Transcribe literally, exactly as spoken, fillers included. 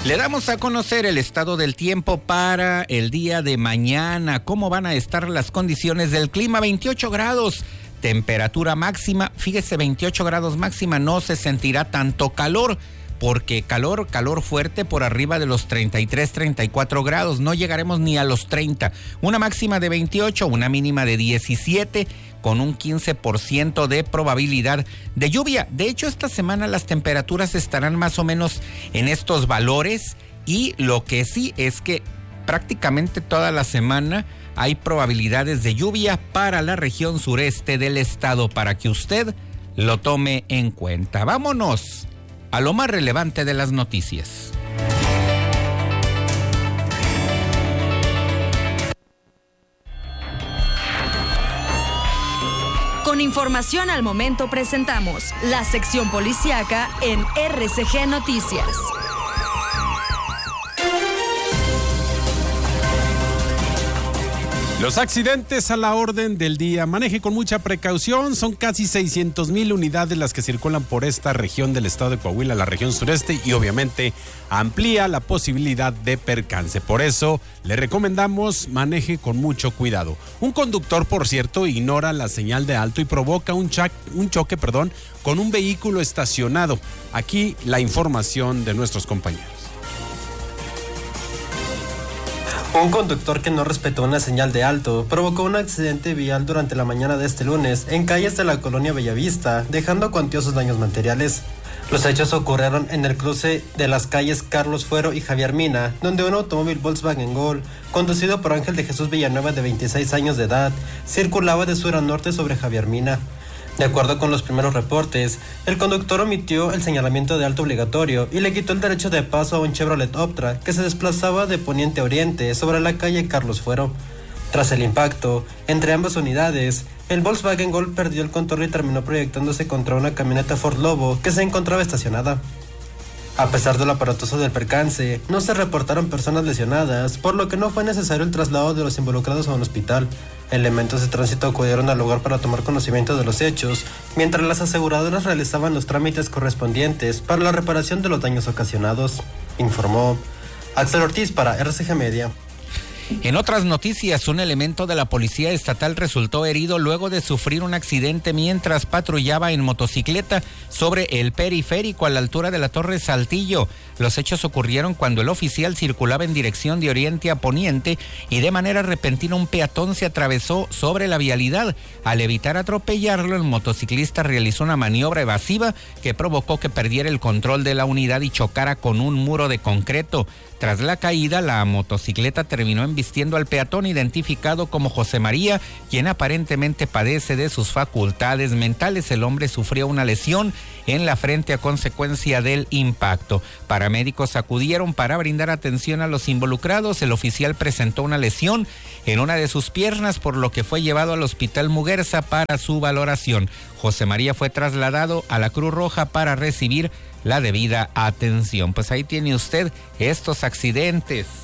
Le damos a conocer el estado del tiempo para el día de mañana. ¿Cómo van a estar las condiciones del clima? veintiocho grados, temperatura máxima. Fíjese, veintiocho grados máxima, no se sentirá tanto calor. Porque calor, calor fuerte por arriba de los treinta y tres, treinta y cuatro grados. No llegaremos ni a los treinta. Una máxima de veintiocho, una mínima de diecisiete, con un quince por ciento de probabilidad de lluvia. De hecho, esta semana las temperaturas estarán más o menos en estos valores. Y lo que sí es que prácticamente toda la semana hay probabilidades de lluvia para la región sureste del estado, para que usted lo tome en cuenta. Vámonos a lo más relevante de las noticias. Con información al momento presentamos la sección policíaca en R C G Noticias. Los accidentes a la orden del día. Maneje con mucha precaución. Son casi seiscientos mil unidades las que circulan por esta región del estado de Coahuila, la región sureste, y obviamente amplía la posibilidad de percance. Por eso le recomendamos maneje con mucho cuidado. Un conductor, por cierto, ignora la señal de alto y provoca un, cho- un choque perdón, con un vehículo estacionado. Aquí la información de nuestros compañeros. Un conductor que no respetó una señal de alto provocó un accidente vial durante la mañana de este lunes en calles de la colonia Bellavista, dejando cuantiosos daños materiales. Los hechos ocurrieron en el cruce de las calles Carlos Fuero y Javier Mina, donde un automóvil Volkswagen Gol, conducido por Ángel de Jesús Villanueva, de veintiséis años de edad, circulaba de sur a norte sobre Javier Mina. De acuerdo con los primeros reportes, el conductor omitió el señalamiento de alto obligatorio y le quitó el derecho de paso a un Chevrolet Optra que se desplazaba de poniente a oriente sobre la calle Carlos Fuero. Tras el impacto entre ambas unidades, el Volkswagen Gol perdió el control y terminó proyectándose contra una camioneta Ford Lobo que se encontraba estacionada. A pesar de lo aparatoso del percance, no se reportaron personas lesionadas, por lo que no fue necesario el traslado de los involucrados a un hospital. Elementos de tránsito acudieron al lugar para tomar conocimiento de los hechos, mientras las aseguradoras realizaban los trámites correspondientes para la reparación de los daños ocasionados, informó Axel Ortiz para R C G Media. En otras noticias, un elemento de la Policía Estatal resultó herido luego de sufrir un accidente mientras patrullaba en motocicleta sobre el periférico a la altura de la Torre Saltillo. Los hechos ocurrieron cuando el oficial circulaba en dirección de oriente a poniente y de manera repentina un peatón se atravesó sobre la vialidad. Al evitar atropellarlo, el motociclista realizó una maniobra evasiva que provocó que perdiera el control de la unidad y chocara con un muro de concreto. Tras la caída, la motocicleta terminó embistiendo al peatón identificado como José María, quien aparentemente padece de sus facultades mentales. El hombre sufrió una lesión en la frente a consecuencia del impacto. Paramédicos acudieron para brindar atención a los involucrados. El oficial presentó una lesión en una de sus piernas, por lo que fue llevado al Hospital Muguerza para su valoración. José María fue trasladado a la Cruz Roja para recibir la debida atención. Pues ahí tiene usted estos accidentes